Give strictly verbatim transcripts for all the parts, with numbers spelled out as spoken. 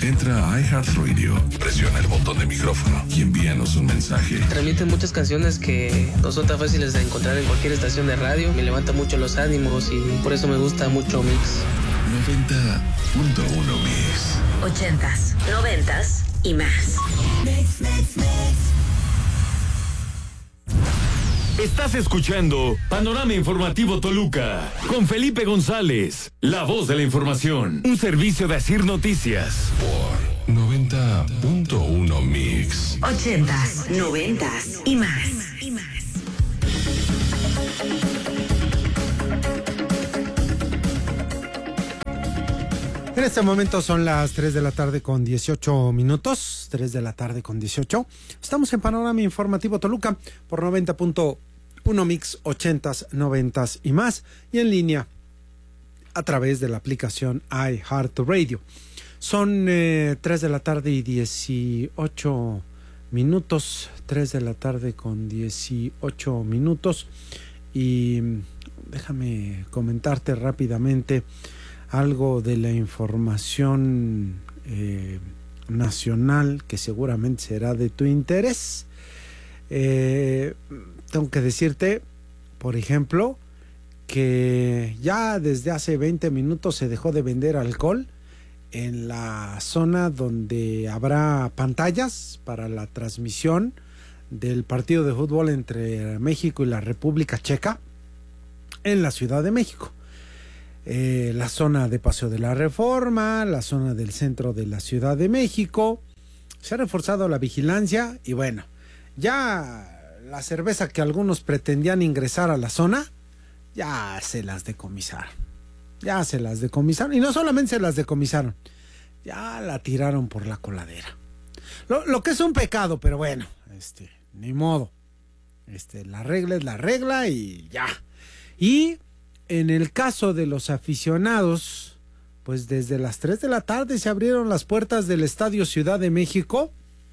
Entra a iHeartRadio, presiona el botón de micrófono y envíanos un mensaje. Transmiten muchas canciones que no son tan fáciles de encontrar en cualquier estación de radio. Me levanta mucho los ánimos y por eso me gusta mucho Mix. noventa punto uno Mix. Ochentas, noventas y más. Mix, mix, mix. Estás escuchando Panorama Informativo Toluca con Felipe González, la voz de la información, un servicio de Asir Noticias. Por noventa punto uno Mix. Ochentas, noventas y más. Y más. En este momento son las tres de la tarde con dieciocho minutos, tres de la tarde con dieciocho. Estamos en Panorama Informativo Toluca por noventa punto uno Mix, ochentas, noventas y más, y en línea a través de la aplicación iHeartRadio. Son eh, tres de la tarde y dieciocho minutos, tres de la tarde con dieciocho minutos, y déjame comentarte rápidamente algo de la información eh, nacional que seguramente será de tu interés. Eh, tengo que decirte, por ejemplo, que ya desde hace veinte minutos se dejó de vender alcohol en la zona donde habrá pantallas para la transmisión del partido de fútbol entre México y la República Checa en la Ciudad de México. Eh, la zona de Paseo de la Reforma, la zona del centro de la Ciudad de México. Se ha reforzado la vigilancia y bueno, ya la cerveza que algunos pretendían ingresar a la zona, ya se las decomisaron. Ya se las decomisaron. Y no solamente se las decomisaron, ya la tiraron por la coladera. Lo, lo que es un pecado, pero bueno, este, ni modo. Este, la regla es la regla y ya. Y en el caso de los aficionados, pues desde las tres de la tarde se abrieron las puertas del Estadio Ciudad de México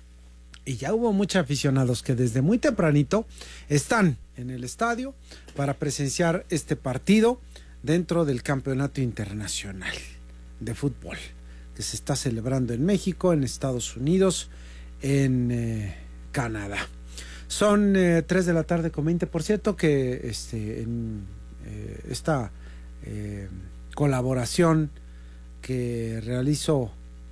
y ya hubo muchos aficionados que desde muy tempranito están en el estadio para presenciar este partido dentro del Campeonato Internacional de Fútbol que se está celebrando en México, en Estados Unidos, en eh, Canadá. Son eh, tres de la tarde con veinte, por cierto, que este, en eh, esta eh, colaboración que realizo,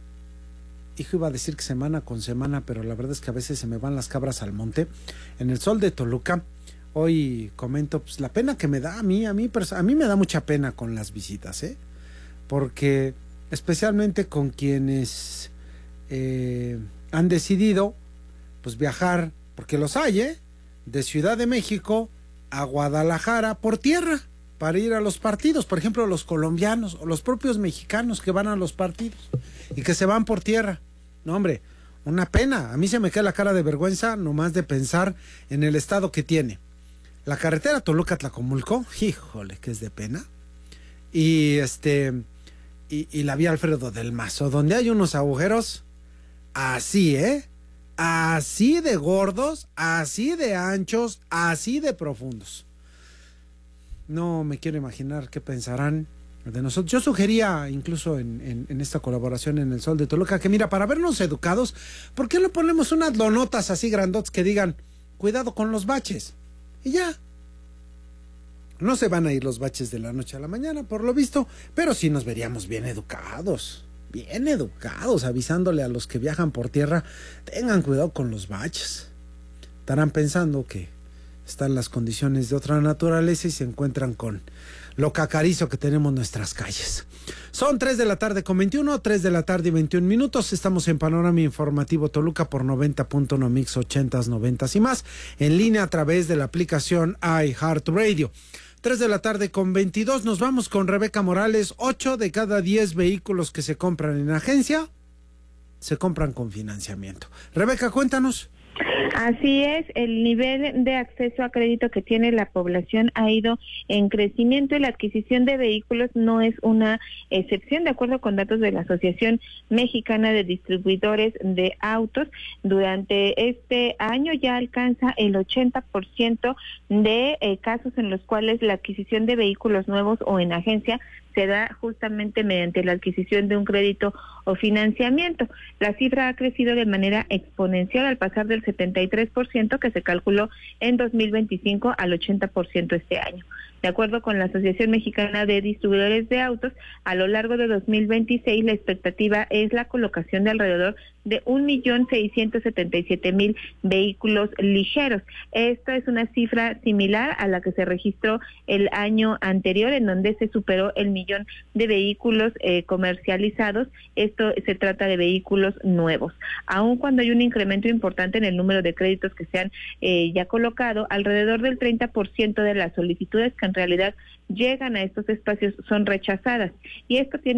hijo, iba a decir que semana con semana, pero la verdad es que a veces se me van las cabras al monte, en el Sol de Toluca. Hoy comento pues la pena que me da a mí, a mí, a mí me da mucha pena con las visitas, ¿eh? Porque especialmente con quienes eh, han decidido pues viajar, porque los hay, ¿eh? De Ciudad de México a Guadalajara por tierra para ir a los partidos, por ejemplo los colombianos o los propios mexicanos que van a los partidos y que se van por tierra. No, hombre, una pena, a mí se me cae la cara de vergüenza nomás de pensar en el estado que tiene la carretera Toluca-Tlacomulco, híjole, que es de pena, y este y, y la vía Alfredo del Mazo, donde hay unos agujeros así, ¿eh? Así de gordos, así de anchos, así de profundos. No me quiero imaginar qué pensarán de nosotros. Yo sugería incluso en, en, en esta colaboración en el Sol de Toluca que mira, para vernos educados, ¿por qué no ponemos unas lonotas así grandotas que digan cuidado con los baches? Y ya. No se van a ir los baches de la noche a la mañana, por lo visto, pero sí nos veríamos bien educados. Bien educados, avisándole a los que viajan por tierra, tengan cuidado con los baches. Estarán pensando que están las condiciones de otra naturaleza y se encuentran con lo cacarizo que tenemos en nuestras calles. Son tres de la tarde con veintiuno, tres de la tarde y veintiún minutos. Estamos en Panorama Informativo Toluca por noventa punto uno Mix, ochentas, noventas y más, en línea a través de la aplicación iHeartRadio. tres de la tarde con veintidós, nos vamos con Rebeca Morales. ocho de cada diez vehículos que se compran en agencia se compran con financiamiento. Rebeca, cuéntanos. Así es, el nivel de acceso a crédito que tiene la población ha ido en crecimiento y la adquisición de vehículos no es una excepción, de acuerdo con datos de la Asociación Mexicana de Distribuidores de Autos. Durante este año ya alcanza el ochenta por ciento de eh, casos en los cuales la adquisición de vehículos nuevos o en agencia se da justamente mediante la adquisición de un crédito o financiamiento. La cifra ha crecido de manera exponencial al pasar del setenta y tres por ciento que se calculó en dos mil veinticinco al ochenta por ciento este año. De acuerdo con la Asociación Mexicana de Distribuidores de Autos, a lo largo de dos mil veintiséis la expectativa es la colocación de alrededor de un millón seiscientos setenta y siete mil vehículos ligeros. Esto es una cifra similar a la que se registró el año anterior, en donde se superó el millón de vehículos eh, comercializados. Esto se trata de vehículos nuevos. Aun cuando hay un incremento importante en el número de créditos que se han eh, ya colocado, alrededor del treinta por ciento de las solicitudes que en realidad llegan a estos espacios son rechazadas. Y esto tiene